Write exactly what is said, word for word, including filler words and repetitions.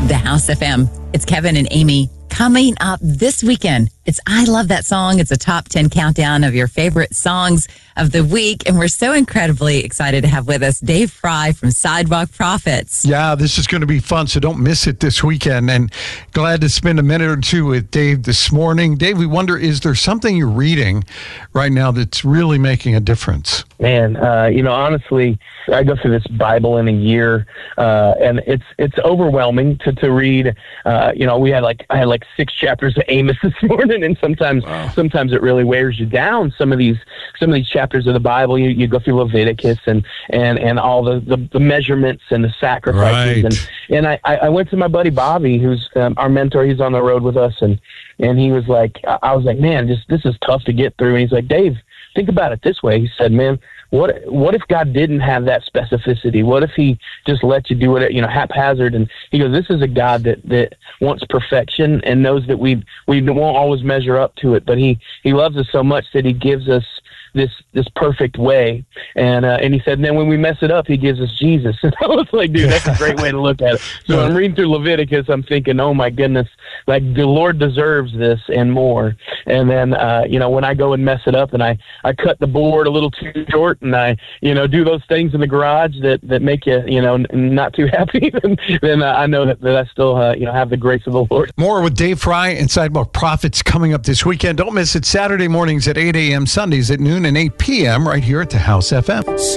The House F M. It's Kevin and Amy. Coming up this weekend, it's I Love That Song. It's a top ten countdown of your favorite songs of the week. And we're so incredibly excited to have with us Dave Fry from Sidewalk Prophets. Yeah, this is going to be fun, so don't miss it this weekend. And glad to spend a minute or two with Dave this morning. Dave, we wonder, is there something you're reading right now that's really making a difference? Man, uh, you know, honestly, I go through this Bible in a year, uh, and it's it's overwhelming to, to read. Uh, you know, we had like I had like six chapters of Amos this morning, and sometimes wow. sometimes it really wears you down. Some of these some of these chapters of the Bible, you, you go through Leviticus and and, and all the, the, the measurements and the sacrifices. Right. And and I, I went to my buddy Bobby, who's um, our mentor. He's on the road with us, and and he was like, I was like, man, this this is tough to get through. And he's like, Dave, think about it this way. He said, man, what what if God didn't have that specificity? What if he just let you do it, you know, haphazard? And he goes, this is a God that, that wants perfection and knows that we we won't always measure up to it, but he, he loves us so much that he gives us this this perfect way. And uh, and he said, and then when we mess it up, he gives us Jesus. And I was like, dude, that's a great way to look at it. So I'm reading through Leviticus, I'm thinking, oh my goodness, like the Lord deserves this and more. And then, uh, you know, when I go and mess it up and I, I cut the board a little too short and I, you know, do those things in the garage that, that make you, you know, not too happy, then, then uh, I know that, that I still, uh, you know, have the grace of the Lord. More with Dave Fry and Sidewalk Prophets coming up this weekend. Don't miss it Saturday mornings at eight a.m., Sundays at noon and eight p.m. right here at the House F M.